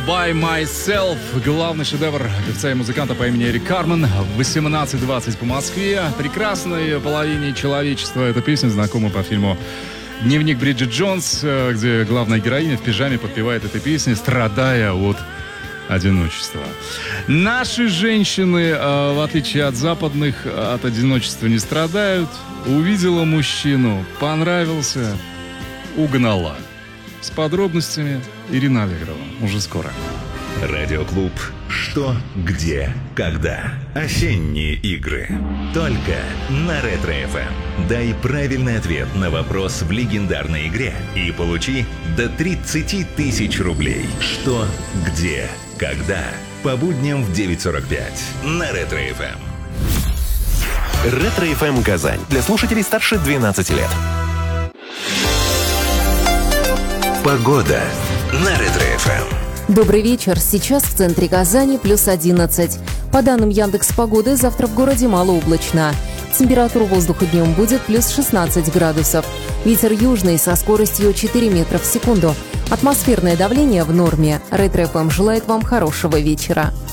by Myself. Главный шедевр певца и музыканта по имени Эрик Кармен. В 18:20 по Москве. Прекрасной половине человечества. Эта песня знакома по фильму «Дневник Бриджит Джонс», где главная героиня в пижаме подпевает этой песни, страдая от одиночества. Наши женщины, в отличие от западных, от одиночества не страдают. Увидела мужчину, понравился, угнала. С подробностями Ирина Аллегрова. Уже скоро. Радиоклуб «Что, где, когда». Осенние игры. Только на Ретро-ФМ. Дай правильный ответ на вопрос в легендарной игре и получи до 30 тысяч рублей. «Что, где, когда». По будням в 9:45 на Ретро-ФМ. Ретро-ФМ Казань. Для слушателей старше 12 лет. Погода на Ретро-ФМ. Добрый вечер. Сейчас в центре Казани +11. По данным Яндекс.Погоды, завтра в городе малооблачно. Температура воздуха днем будет +16 градусов. Ветер южный со скоростью 4 метра в секунду. Атмосферное давление в норме. Ретро-ФМ желает вам хорошего вечера.